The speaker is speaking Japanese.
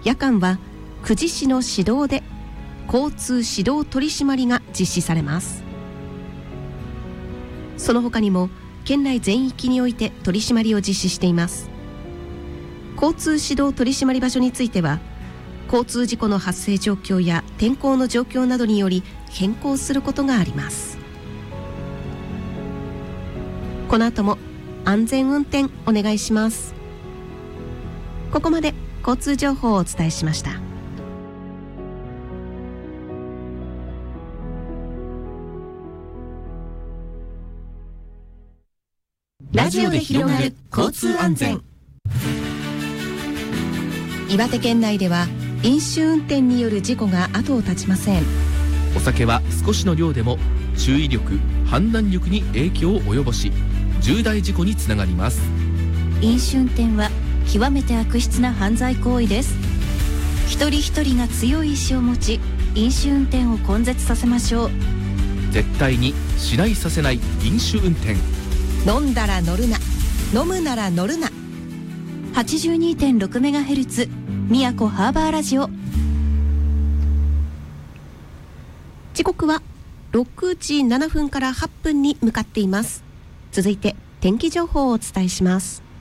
夜間は久慈市の指導で交通指導取締りが実施されます。その他にも県内全域において取り締まりを実施しています。交通指導取締り場所については交通事故の発生状況や天候の状況などにより変更することがあります。この後も安全運転お願いします。ここまで交通情報をお伝えしました。 ラジオで広がる交通安全。 岩手県内では飲酒運転による事故が後を絶ちません。 お酒は少しの量でも注意力、判断力に影響を及ぼし重大事故につながります。 飲酒運転は極めて悪質な犯罪行為です。一人一人が強い意志を持ち飲酒運転を根絶させましょう。 絶対にしないさせない飲酒運転。 飲んだら乗るな、飲むなら乗るな。 82.6MHz 宮古ハーバーラジオ。 時刻は6時7分から8分に向かっています。続いて天気情報をお伝えします。